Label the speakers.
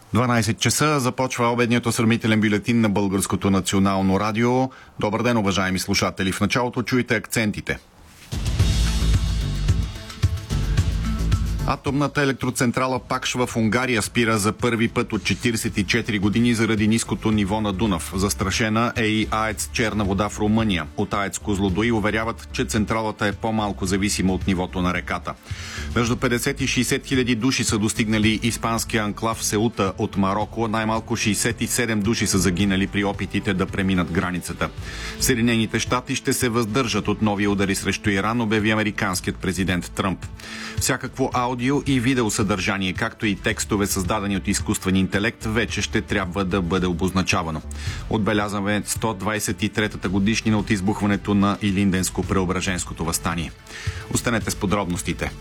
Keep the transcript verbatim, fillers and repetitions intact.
Speaker 1: дванайсет часа започва обедният осведомителен бюлетин на Българското национално радио. Добър ден, уважаеми слушатели. В началото чуйте акцентите. Атомната електроцентрала Пакш в Унгария спира за първи път от четирийсет и четири години заради ниското ниво на Дунав. Застрашена е и АЕЦ Черна вода в Румъния. От АЕЦ Козлодуй уверяват, че централата е по-малко зависима от нивото на реката. Между петдесет и шейсет хиляди души са достигнали испанския анклав Сеута от Мароко. Най-малко шейсет и седем души са загинали при опитите да преминат границата. Съединените щати ще се въздържат от нови удари срещу Иран, обяви американският президент Тръмп. Всякакво аудио и видеосъдържание, както и текстове, създадени от изкуствен интелект, вече ще трябва да бъде обозначавано. Отбелязваме сто двайсет и третата годишнина от избухването на Илинденско-Преображенското въстание. Останете с подробностите.